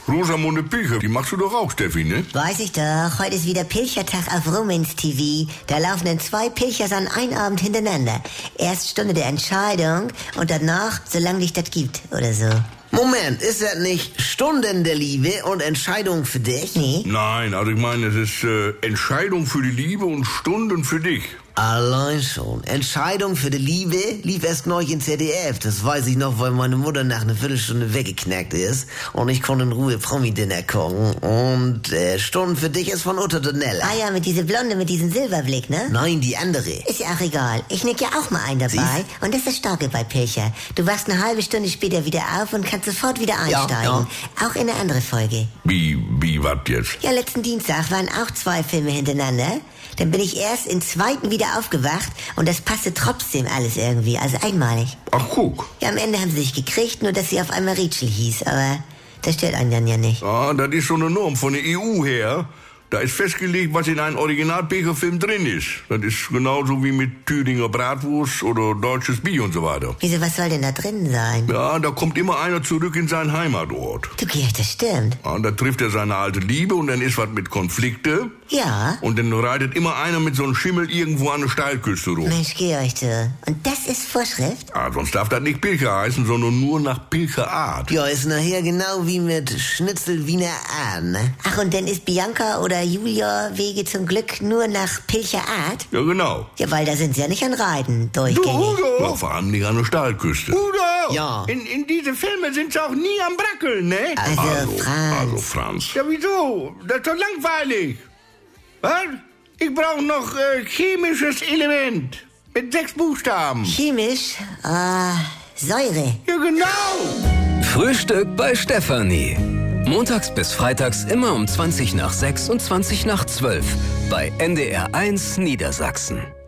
Rosamunde Pilcher, die machst du doch auch, Steffi, ne? Weiß ich doch, heute ist wieder Pilchertag auf Romans TV. Da laufen dann 2 Pilchers an einem Abend hintereinander. Erst Stunde der Entscheidung und danach, solange dich das gibt, oder so. Moment, ist das nicht Stunden der Liebe und Entscheidung für dich? Nee. Nein, also ich meine, es ist Entscheidung für die Liebe und Stunden für dich. Allein schon. Entscheidung für die Liebe lief erst neulich in ZDF. Das weiß ich noch, weil meine Mutter nach einer Viertelstunde weggeknackt ist. Und ich konnte in Ruhe Promi-Dinner gucken. Und Stunden für dich ist von Uta Donella. Ah ja, mit dieser Blonde, mit diesem Silberblick, ne? Nein, die andere. Ist ja auch egal. Ich nick ja auch mal ein dabei. Siehst? Und das ist das Starke bei Pilcher. Du wachst eine halbe Stunde später wieder auf und kannst sofort wieder einsteigen. Ja. Auch in eine andere Folge. Wie, was jetzt? Ja, letzten Dienstag waren auch 2 Filme hintereinander. Dann bin ich erst im 2. wieder aufgewacht und das passte trotzdem alles irgendwie, also einmalig. Ach, guck. Ja, am Ende haben sie sich gekriegt, nur dass sie auf einmal Rachel hieß, aber das stört einen dann ja nicht. Ah, das ist so eine Norm von der EU her. Da ist festgelegt, was in einem Original-Pilcher-Film drin ist. Das ist genauso wie mit Thüringer Bratwurst oder deutsches Bier und so weiter. Wieso, was soll denn da drin sein? Ja, da kommt immer einer zurück in seinen Heimatort. Du, Georg, das stimmt. Ja, da trifft er seine alte Liebe und dann ist was mit Konflikte. Ja. Und dann reitet immer einer mit so einem Schimmel irgendwo an der Steilküste rum. Mensch, Georg, du. Und das ist Vorschrift? Ah, sonst darf das nicht Pilcher heißen, sondern nur nach Pilcherart. Ja, ist nachher genau wie mit Schnitzel Wiener Ahn, ne? Ach, und dann ist Bianca oder Julia Wege zum Glück nur nach Pilcher Art? Ja, genau. Ja, weil da sind sie ja nicht an Reiten Du, durchgängig. Udo! Ja, vor allem nicht an der Steilküste. Udo! Ja. In diese Filme sind sie auch nie am Brackeln, ne? Also, Franz. Franz. Ja, wieso? Das ist doch langweilig. Was? Ich brauche noch chemisches Element. Mit 6 Buchstaben. Chemisch? Säure. Ja, genau. Frühstück bei Stefanie. Montags bis freitags immer um 20 nach 6 und 20 nach 12 bei NDR 1 Niedersachsen.